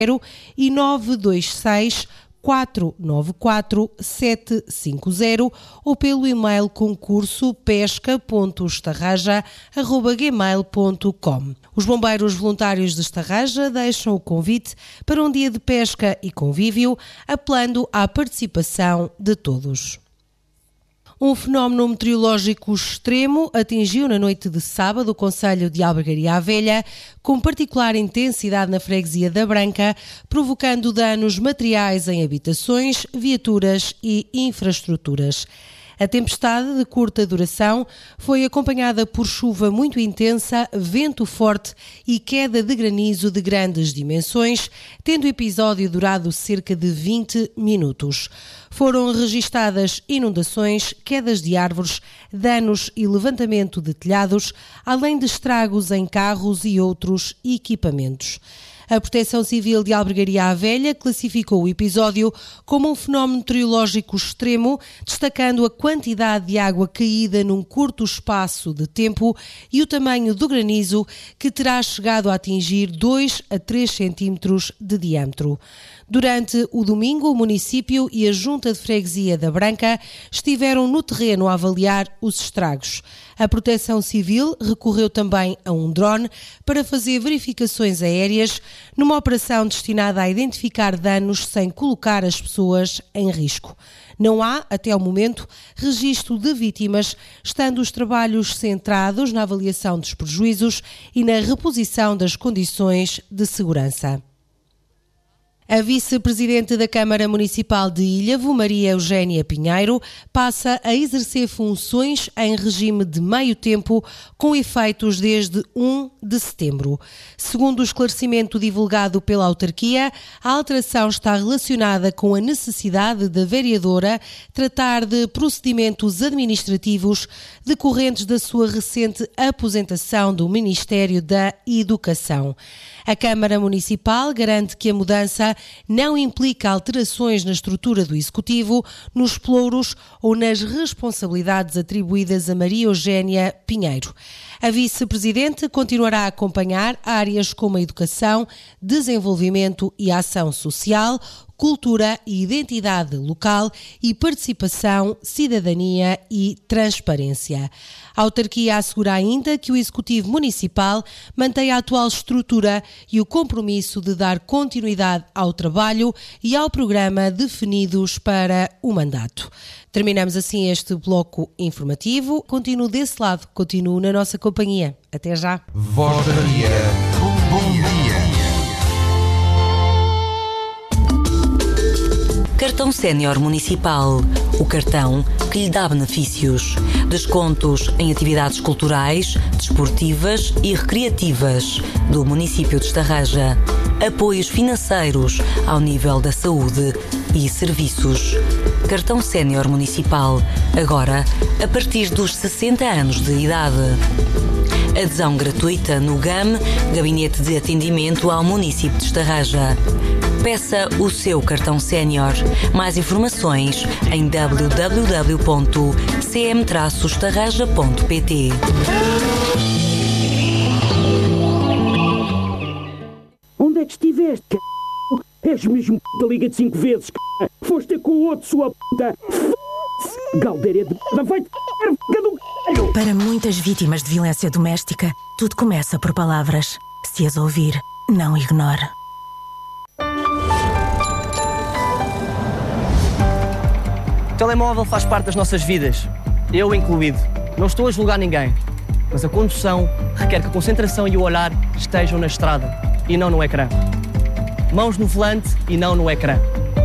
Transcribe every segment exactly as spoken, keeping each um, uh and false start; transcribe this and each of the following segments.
e nove dois seis, quatro nove quatro, sete cinco zero ou pelo e-mail concurso pesca ponto estarraja arroba gmail ponto com. Os bombeiros voluntários de Estarraja deixam o convite para um dia de pesca e convívio, apelando à participação de todos. Um fenómeno meteorológico extremo atingiu na noite de sábado o concelho de Albergaria à Velha, com particular intensidade na freguesia da Branca, provocando danos materiais em habitações, viaturas e infraestruturas. A tempestade de curta duração foi acompanhada por chuva muito intensa, vento forte e queda de granizo de grandes dimensões, tendo o episódio durado cerca de vinte minutos. Foram registadas inundações, quedas de árvores, danos e levantamento de telhados, além de estragos em carros e outros equipamentos. A Proteção Civil de Albergaria à Velha classificou o episódio como um fenómeno meteorológico extremo, destacando a quantidade de água caída num curto espaço de tempo e o tamanho do granizo, que terá chegado a atingir dois a três centímetros de diâmetro. Durante o domingo, o município e a Junta de Freguesia da Branca estiveram no terreno a avaliar os estragos. A Proteção Civil recorreu também a um drone para fazer verificações aéreas numa operação destinada a identificar danos sem colocar as pessoas em risco. Não há, até ao momento, registro de vítimas, estando os trabalhos centrados na avaliação dos prejuízos e na reposição das condições de segurança. A vice-presidente da Câmara Municipal de Ilhavo, Maria Eugénia Pinheiro, passa a exercer funções em regime de meio tempo, com efeitos desde um de setembro. Segundo o esclarecimento divulgado pela autarquia, a alteração está relacionada com a necessidade da vereadora tratar de procedimentos administrativos decorrentes da sua recente aposentação do Ministério da Educação. A Câmara Municipal garante que a mudança não implica alterações na estrutura do Executivo, nos plouros ou nas responsabilidades atribuídas a Maria Eugénia Pinheiro. A vice-presidente continuará a acompanhar áreas como a educação, desenvolvimento e ação social, cultura e identidade local e participação, cidadania e transparência. A autarquia assegura ainda que o Executivo Municipal mantém a atual estrutura e o compromisso de dar continuidade ao trabalho e ao programa definidos para o mandato. Terminamos assim este bloco informativo. Continuo desse lado, continuo na nossa companhia. Até já. Voz da Maria. Bom dia. Cartão Sénior Municipal. O cartão que lhe dá benefícios. Descontos em atividades culturais, desportivas e recreativas do município de Estarraja. Apoios financeiros ao nível da saúde e serviços. Cartão Sénior Municipal. Agora, a partir dos sessenta anos de idade. Adesão gratuita no G A M, Gabinete de Atendimento ao Município de Estarraja. Peça o seu cartão sénior. Mais informações em w w w ponto c m traço estarraja ponto p t. Onde é que estiveste, c****? És mesmo p*** da Liga de cinco vezes, c****. Foste com o outro, sua p****. F****. Galdeira de p****. Vai-te c****, do c****. Para muitas vítimas de violência doméstica, tudo começa por palavras. Se as ouvir, não ignore. O telemóvel faz parte das nossas vidas, eu incluído. Não estou a julgar ninguém, mas a condução requer que a concentração e o olhar estejam na estrada e não no ecrã. Mãos no volante e não no ecrã.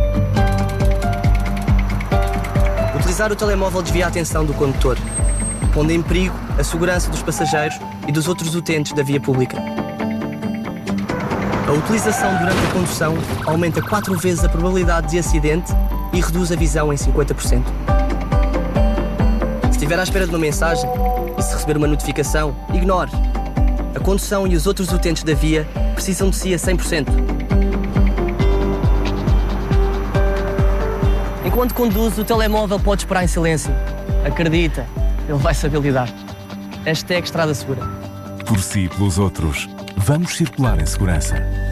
Utilizar o telemóvel desvia a atenção do condutor, pondo em perigo a segurança dos passageiros e dos outros utentes da via pública. A utilização durante a condução aumenta quatro vezes a probabilidade de acidente e reduz a visão em cinquenta por cento. Se estiver à espera de uma mensagem e se receber uma notificação, ignore. A condução e os outros utentes da via precisam de si a cem por cento. Enquanto conduz, o telemóvel pode esperar em silêncio. Acredita, ele vai saber lidar. Hashtag Estrada Segura. Por si e pelos outros, vamos circular em segurança.